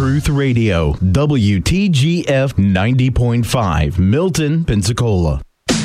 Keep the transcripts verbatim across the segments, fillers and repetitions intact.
Truth Radio, W T G F ninety point five, Milton, Pensacola.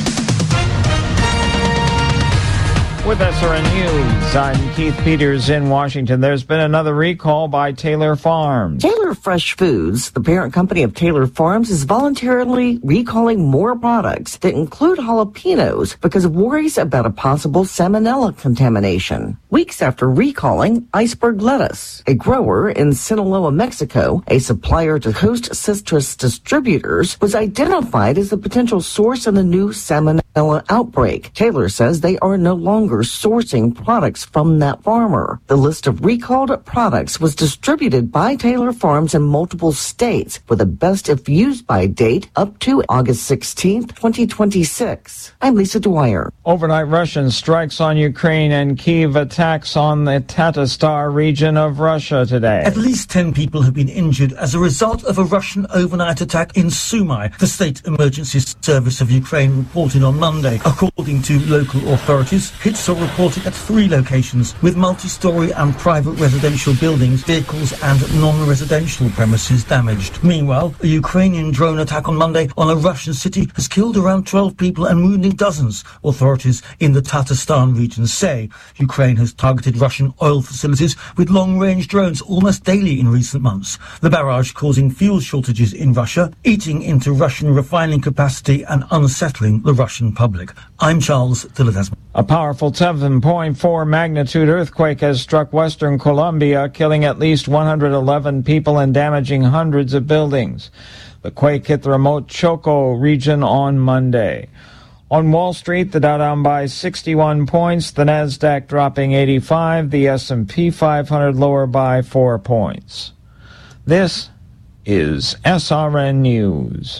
With S R N News, I'm Keith Peters in Washington. There's been another recall by Taylor Farms. Taylor Fresh Foods, the parent company of Taylor Farms, is voluntarily recalling more products that include jalapenos because of worries about a possible salmonella contamination. Weeks after recalling iceberg lettuce, a grower in Sinaloa, Mexico, a supplier to Coast Citrus Distributors, was identified as the potential source in the new salmonella outbreak. Taylor says they are no longer sourcing products from that farmer. The list of recalled products was distributed by Taylor Farms in multiple states with a best if used by date up to August sixteenth, twenty twenty-six. I'm Lisa Dwyer. Overnight Russian strikes on Ukraine and Kyiv attacks on the Tatarstan region of Russia today. At least ten people have been injured as a result of a Russian overnight attack in Sumy, the State Emergency Service of Ukraine reported on Monday. According to local authorities, hits are reported at three locations with multi-story and private residential buildings, vehicles and non-residential premises damaged. Meanwhile, a Ukrainian drone attack on Monday on a Russian city has killed around twelve people and wounded dozens, authorities in the Tatarstan region say. Ukraine has targeted Russian oil facilities with long-range drones almost daily in recent months. The barrage causing fuel shortages in Russia, eating into Russian refining capacity and unsettling the Russian public. I'm Charles Dillard. A powerful seven point four magnitude earthquake has struck western Colombia, killing at least one hundred eleven people and damaging hundreds of buildings. The quake hit the remote Choco region on Monday. On Wall Street, the Dow down by sixty-one points, the Nasdaq dropping eighty-five, the S and P five hundred lower by four points. This is S R N News.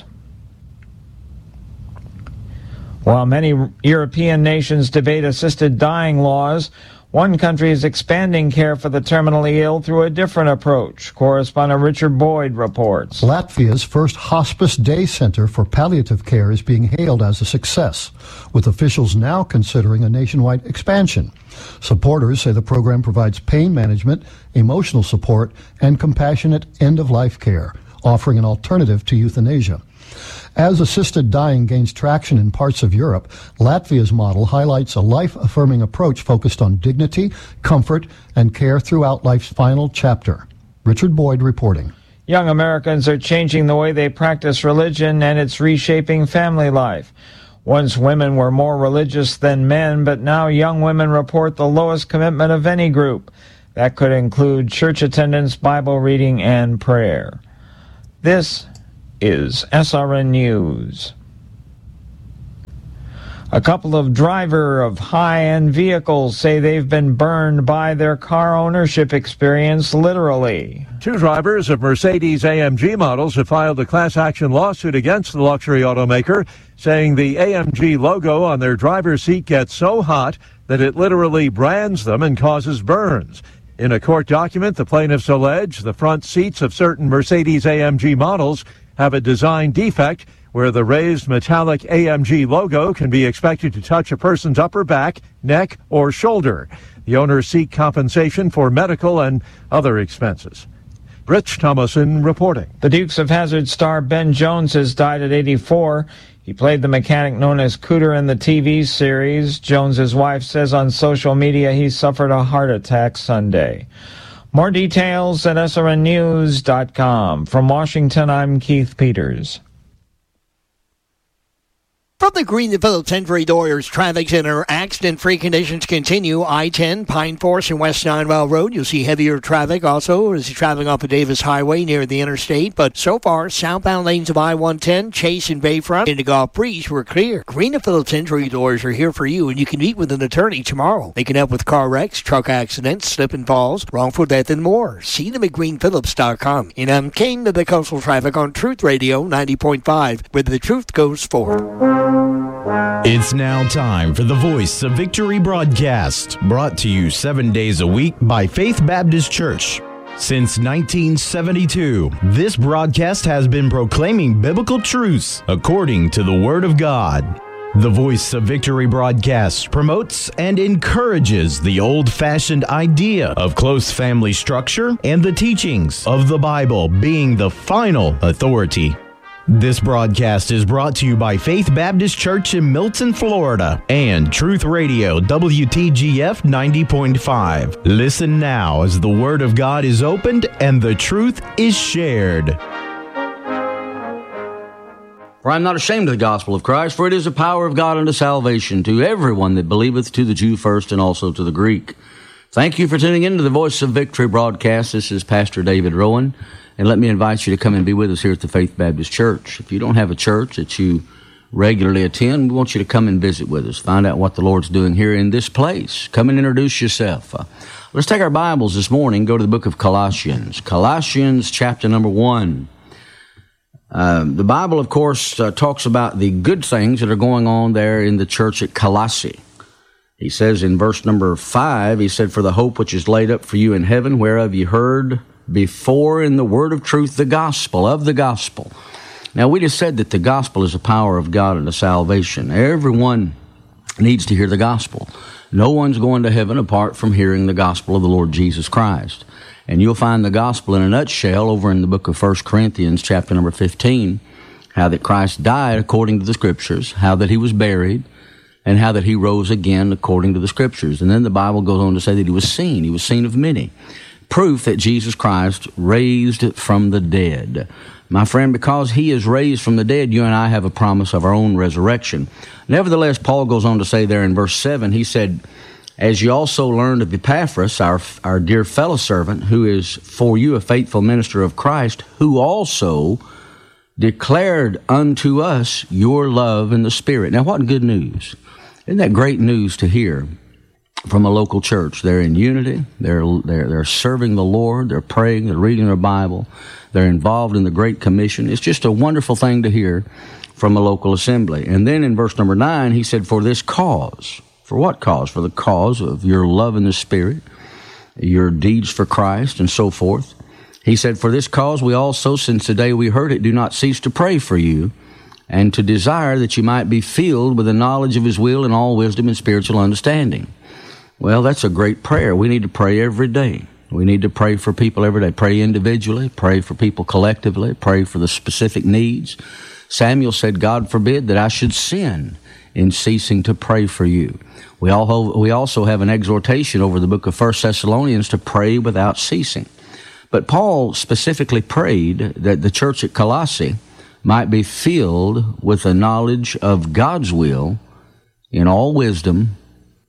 While many European nations debate assisted dying laws, one country is expanding care for the terminally ill through a different approach. Correspondent Richard Boyd reports. Latvia's first hospice day center for palliative care is being hailed as a success, with officials now considering a nationwide expansion. Supporters say the program provides pain management, emotional support, and compassionate end-of-life care, offering an alternative to euthanasia. As assisted dying gains traction in parts of Europe, Latvia's model highlights a life-affirming approach focused on dignity, comfort, and care throughout life's final chapter. Richard Boyd reporting. Young Americans are changing the way they practice religion, and it's reshaping family life. Once women were more religious than men, but now young women report the lowest commitment of any group. That could include church attendance, Bible reading, and prayer. This is S R N News. A couple of drivers of high-end vehicles say they've been burned by their car ownership experience, literally. Two drivers of Mercedes A M G models have filed a class action lawsuit against the luxury automaker, saying the A M G logo on their driver's seat gets so hot that it literally brands them and causes burns. In a court document, the plaintiffs allege the front seats of certain Mercedes A M G models have a design defect where the raised metallic A M G logo can be expected to touch a person's upper back, neck, or shoulder. The owners seek compensation for medical and other expenses. Rich Thomason reporting. The Dukes of Hazzard star Ben Jones has died at eighty-four. He played the mechanic known as Cooter in the T V series. Jones's wife says on social media he suffered a heart attack Sunday. More details at S R N news dot com. From Washington, I'm Keith Peters. From the Green and Phillips Henry Doyers Traffic Center, accident-free conditions continue. I ten, Pine Forest and West Ninewell Road. You'll see heavier traffic also as you're traveling off of Davis Highway near the interstate. But so far, southbound lanes of I one ten, Chase and Bayfront, into Gulf Breeze were clear. Green and Phillips Henry Doyers are here for you, and you can meet with an attorney tomorrow. They can help with car wrecks, truck accidents, slip and falls, wrongful death, and more. See them at green phillips dot com. And I'm Kane to the coastal traffic on Truth Radio ninety point five, where the truth goes forward. It's now time for the Voice of Victory broadcast, brought to you seven days a week by Faith Baptist Church. Since nineteen seventy-two, this broadcast has been proclaiming biblical truths according to the Word of God. The Voice of Victory broadcast promotes and encourages the old-fashioned idea of close family structure and the teachings of the Bible being the final authority. This broadcast is brought to you by Faith Baptist Church in Milton, Florida, and Truth Radio W T G F ninety point five. Listen now as the Word of God is opened and the truth is shared. For I am not ashamed of the gospel of Christ, for it is the power of God unto salvation to everyone that believeth, to the Jew first and also to the Greek. Thank you for tuning in to the Voice of Victory broadcast. This is Pastor David Rowan, and let me invite you to come and be with us here at the Faith Baptist Church. If you don't have a church that you regularly attend, we want you to come and visit with us. Find out what the Lord's doing here in this place. Come and introduce yourself. Uh, let's take our Bibles this morning, go to the book of Colossians. Colossians chapter number one. Uh, the Bible, of course, uh, talks about the good things that are going on there in the church at Colossae. He says in verse number five, he said, "For the hope which is laid up for you in heaven, whereof you heard before in the word of truth, the gospel of the gospel." Now, we just said that the gospel is the power of God unto salvation. Everyone needs to hear the gospel. No one's going to heaven apart from hearing the gospel of the Lord Jesus Christ. And you'll find the gospel in a nutshell over in the book of First Corinthians, chapter number fifteen, how that Christ died according to the Scriptures, how that he was buried, and how that he rose again according to the Scriptures. And then the Bible goes on to say that he was seen. He was seen of many. Proof that Jesus Christ raised from the dead. My friend, because he is raised from the dead, you and I have a promise of our own resurrection. Nevertheless, Paul goes on to say there in verse seven, he said, "As you also learned of Epaphras, our, our dear fellow servant, who is for you a faithful minister of Christ, who also declared unto us your love in the Spirit." Now, what good news. Isn't that great news to hear from a local church? They're in unity. They're, they're, they're serving the Lord. They're praying. They're reading their Bible. They're involved in the Great Commission. It's just a wonderful thing to hear from a local assembly. And then in verse number nine, he said, "For this cause." For what cause? For the cause of your love in the Spirit, your deeds for Christ, and so forth. He said, "For this cause we also, since the day we heard it, do not cease to pray for you, and to desire that you might be filled with the knowledge of his will and all wisdom and spiritual understanding." Well, that's a great prayer. We need to pray every day. We need to pray for people every day. Pray individually, pray for people collectively, pray for the specific needs. Samuel said, "God forbid that I should sin in ceasing to pray for you." We all we also have an exhortation over the book of First Thessalonians to pray without ceasing. But Paul specifically prayed that the church at Colossae might be filled with the knowledge of God's will in all wisdom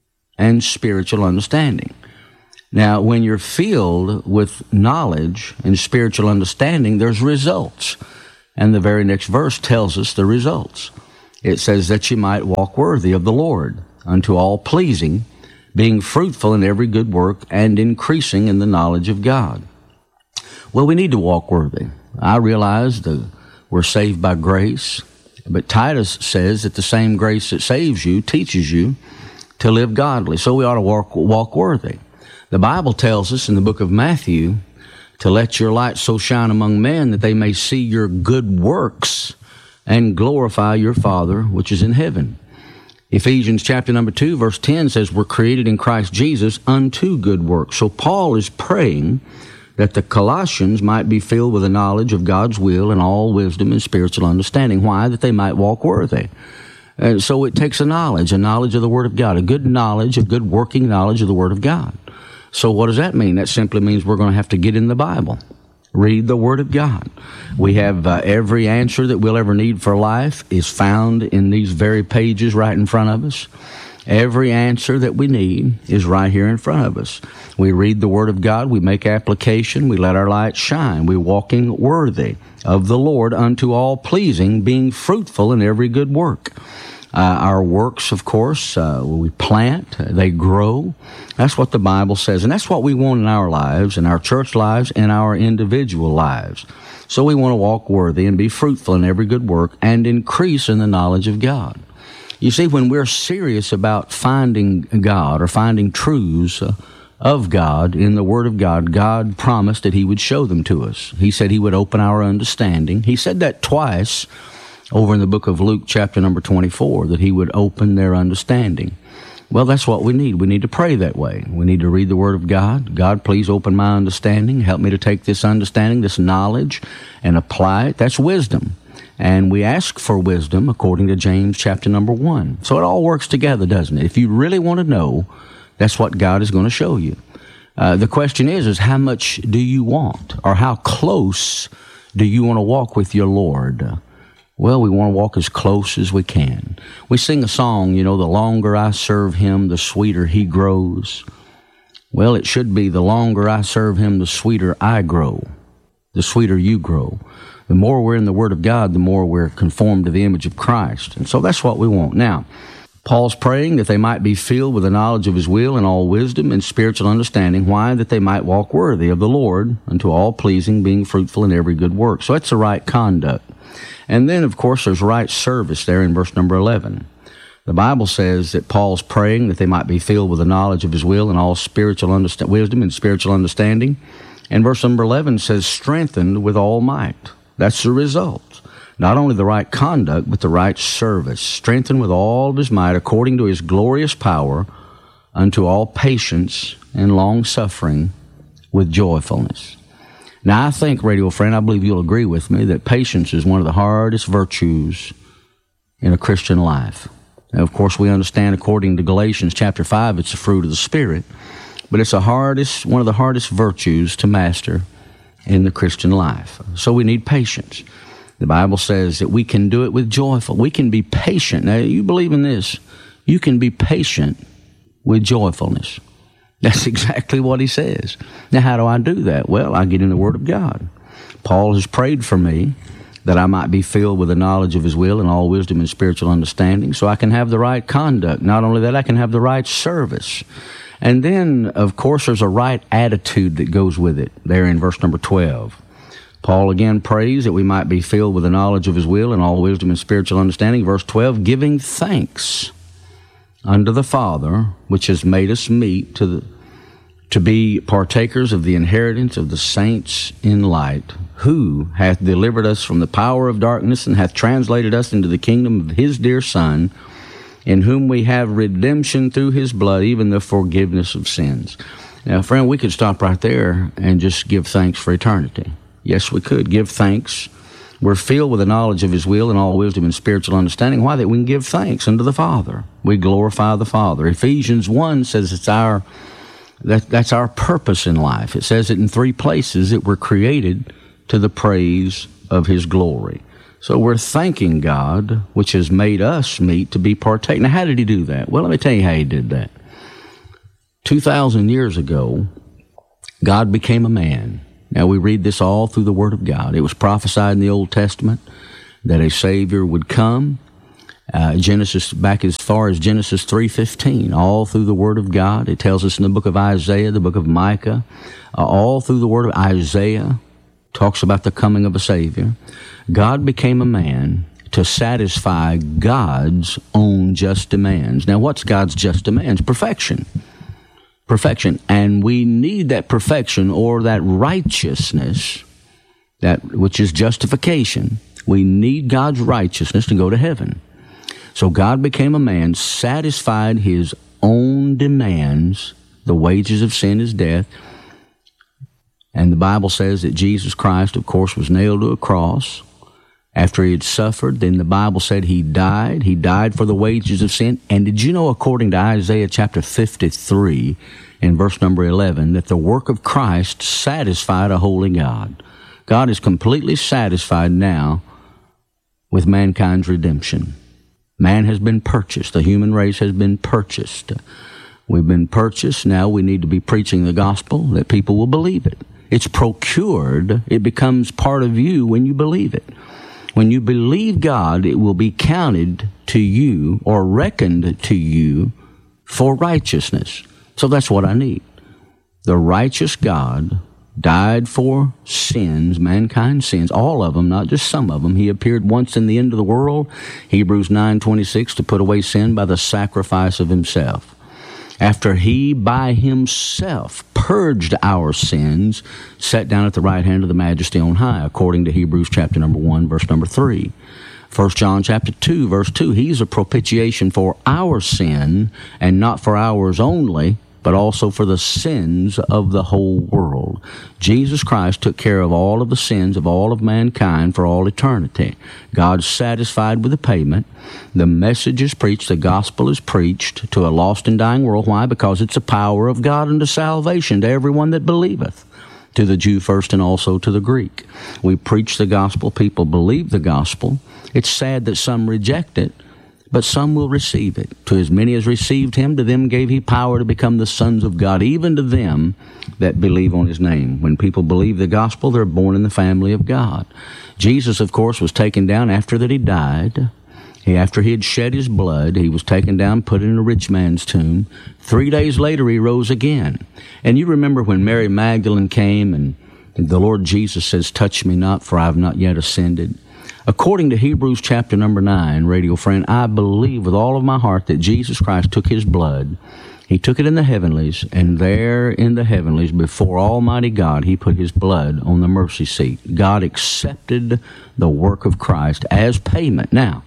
and spiritual understanding. Now, when you're filled with knowledge and spiritual understanding, there's results. And the very next verse tells us the results. It says that you might walk worthy of the Lord, unto all pleasing, being fruitful in every good work, and increasing in the knowledge of God. Well, we need to walk worthy. I realize that we're saved by grace, but Titus says that the same grace that saves you teaches you to live godly. So we ought to walk, walk worthy. The Bible tells us in the book of Matthew to let your light so shine among men that they may see your good works and glorify your Father which is in heaven. Ephesians chapter number two, verse ten says, "We're created in Christ Jesus unto good works." So Paul is praying that the Colossians might be filled with the knowledge of God's will and all wisdom and spiritual understanding. Why? That they might walk worthy. And so it takes a knowledge, a knowledge of the Word of God, a good knowledge, a good working knowledge of the Word of God. So what does that mean? That simply means we're going to have to get in the Bible. Read the Word of God. We have uh, every answer that we'll ever need for life is found in these very pages right in front of us. Every answer that we need is right here in front of us. We read the Word of God. We make application. We let our light shine. We're walking worthy of the Lord unto all pleasing, being fruitful in every good work. Uh, our works, of course, uh, we plant, they grow. That's what the Bible says. And that's what we want in our lives, in our church lives, in our individual lives. So we want to walk worthy and be fruitful in every good work and increase in the knowledge of God. You see, when we're serious about finding God or finding truths uh, of God in the Word of God, God promised that He would show them to us. He said He would open our understanding. He said that twice over in the book of Luke, chapter number twenty-four, that he would open their understanding. Well, that's what we need. We need to pray that way. We need to read the Word of God. God, please open my understanding. Help me to take this understanding, this knowledge, and apply it. That's wisdom. And we ask for wisdom according to James chapter number one. So it all works together, doesn't it? If you really want to know, that's what God is going to show you. Uh, the question is, is how much do you want? Or how close do you want to walk with your Lord? Well, we want to walk as close as we can. We sing a song, you know, the longer I serve him, the sweeter he grows. Well, it should be the longer I serve him, the sweeter I grow, the sweeter you grow. The more we're in the Word of God, the more we're conformed to the image of Christ. And so that's what we want. Now, Paul's praying that they might be filled with the knowledge of his will and all wisdom and spiritual understanding. Why? That they might walk worthy of the Lord unto all pleasing, being fruitful in every good work. So that's the right conduct. And then, of course, there's right service there in verse number eleven. The Bible says that Paul's praying that they might be filled with the knowledge of his will and all spiritual understand- wisdom and spiritual understanding. And verse number eleven says, strengthened with all might. That's the result. Not only the right conduct, but the right service. Strengthened with all of his might, according to his glorious power, unto all patience and long-suffering with joyfulness. Now, I think, radio friend, I believe you'll agree with me that patience is one of the hardest virtues in a Christian life. Now, of course, we understand, according to Galatians chapter five, it's the fruit of the Spirit, but it's the hardest, one of the hardest virtues to master in the Christian life. So we need patience. The Bible says that we can do it with joyful. We can be patient. Now, you believe in this. You can be patient with joyfulness. That's exactly what he says. Now, how do I do that? Well, I get in the Word of God. Paul has prayed for me that I might be filled with the knowledge of his will and all wisdom and spiritual understanding, so I can have the right conduct. Not only that, I can have the right service. And then, of course, there's a right attitude that goes with it there in verse number twelve. Paul again prays that we might be filled with the knowledge of his will and all wisdom and spiritual understanding. Verse twelve, giving thanks unto the Father, which has made us meet to the, to be partakers of the inheritance of the saints in light, who hath delivered us from the power of darkness and hath translated us into the kingdom of his dear Son, in whom we have redemption through his blood, even the forgiveness of sins. Now, friend, we could stop right there and just give thanks for eternity. Yes, we could give thanks. We're filled with the knowledge of his will and all wisdom and spiritual understanding. Why? That we can give thanks unto the Father. We glorify the Father. Ephesians one says it's our that that's our purpose in life. It says it in three places that we're created to the praise of his glory. So we're thanking God, which has made us meet to be partaking. Now, how did he do that? Well, let me tell you how he did that. Two thousand years ago, God became a man. Now, we read this all through the Word of God. It was prophesied in the Old Testament that a Savior would come. Uh, Genesis, back as far as Genesis three fifteen, all through the Word of God. It tells us in the book of Isaiah, the book of Micah, uh, all through the Word of Isaiah, talks about the coming of a Savior. God became a man to satisfy God's own just demands. Now, what's God's just demands? Perfection. Perfection. And we need that perfection, or that righteousness, that which is justification. We need God's righteousness to go to heaven. So God became a man, satisfied his own demands. The wages of sin is death. And the Bible says that Jesus Christ, of course, was nailed to a cross. After he had suffered, then the Bible said he died. He died for the wages of sin. And did you know, according to Isaiah chapter fifty-three, in verse number eleven, that the work of Christ satisfied a holy God? God is completely satisfied now with mankind's redemption. Man has been purchased. The human race has been purchased. We've been purchased. Now we need to be preaching the gospel that people will believe it. It's procured. It becomes part of you when you believe it. When you believe God, it will be counted to you or reckoned to you for righteousness. So that's what I need. The righteous God died for sins, mankind's sins, all of them, not just some of them. He appeared once in the end of the world, Hebrews nine twenty-six, to put away sin by the sacrifice of himself. after he by himself purged our sins, sat down at the right hand of the Majesty on high, according to Hebrews chapter number one, verse number three. First John chapter two, verse two, he's a propitiation for our sin, and not for ours only, but also for the sins of the whole world. Jesus Christ took care of all of the sins of all of mankind for all eternity. God's satisfied with the payment. The message is preached, the gospel is preached to a lost and dying world. Why? Because it's the power of God unto salvation to everyone that believeth, to the Jew first and also to the Greek. We preach the gospel, people believe the gospel. It's sad that some reject it, but some will receive it. To as many as received him, to them gave he power to become the sons of God, even to them that believe on his name. When people believe the gospel, they're born in the family of God. Jesus, of course, was taken down after that he died. He, after he had shed his blood, he was taken down, put in a rich man's tomb. Three days later, he rose again. And you remember when Mary Magdalene came and the Lord Jesus says, "Touch me not, for I have not yet ascended." According to Hebrews chapter number nine, radio friend, I believe with all of my heart that Jesus Christ took his blood, he took it in the heavenlies, and there in the heavenlies before Almighty God, he put his blood on the mercy seat. God accepted the work of Christ as payment. Now,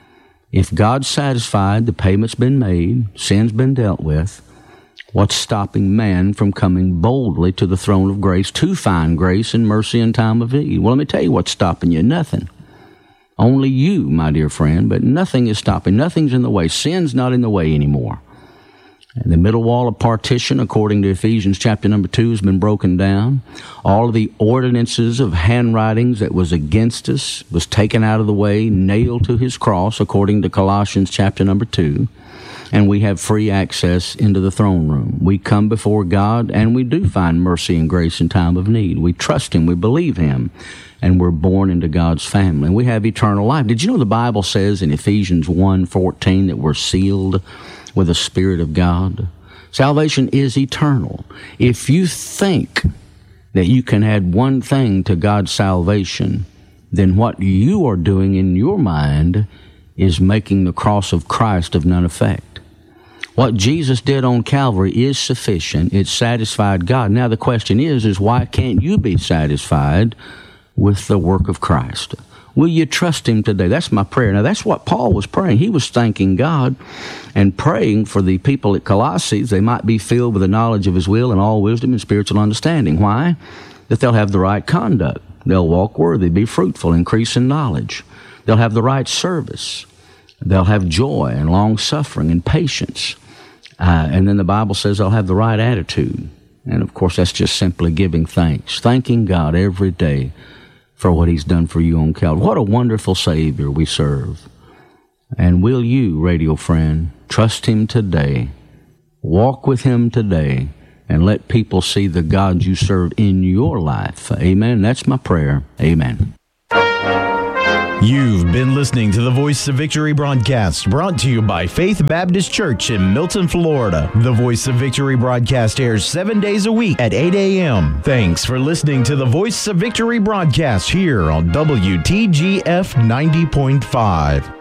if God's satisfied, the payment's been made, sin's been dealt with, what's stopping man from coming boldly to the throne of grace to find grace and mercy in time of need? Well, let me tell you what's stopping you. Nothing. Only you, my dear friend, but nothing is stopping. Nothing's in the way. Sin's not in the way anymore. And the middle wall of partition, according to Ephesians chapter number two, has been broken down. All of the ordinances of handwritings that was against us was taken out of the way, nailed to his cross, according to Colossians chapter number two. And we have free access into the throne room. We come before God, and we do find mercy and grace in time of need. We trust him. We believe him. And we're born into God's family. And we have eternal life. Did you know the Bible says in Ephesians one fourteen that we're sealed with the Spirit of God? Salvation is eternal. If you think that you can add one thing to God's salvation, then what you are doing in your mind is making the cross of Christ of none effect. What Jesus did on Calvary is sufficient. It satisfied God. Now the question is, is why can't you be satisfied with the work of Christ? Will you trust him today? That's my prayer. Now, that's what Paul was praying. He was thanking God and praying for the people at Colossae. They might be filled with the knowledge of his will and all wisdom and spiritual understanding. Why? That they'll have the right conduct. They'll walk worthy, be fruitful, increase in knowledge. They'll have the right service. They'll have joy and long-suffering and patience. Uh, and then the Bible says they'll have the right attitude. And, of course, that's just simply giving thanks, thanking God every day for what he's done for you on Calvary. What a wonderful Savior we serve. And will you, radio friend, trust him today, walk with him today, and let people see the God you serve in your life? Amen. That's my prayer. Amen. You've been listening to the Voice of Victory broadcast, brought to you by Faith Baptist Church in Milton, Florida. The Voice of Victory broadcast airs seven days a week at eight a.m. Thanks for listening to the Voice of Victory broadcast here on W T G F ninety point five.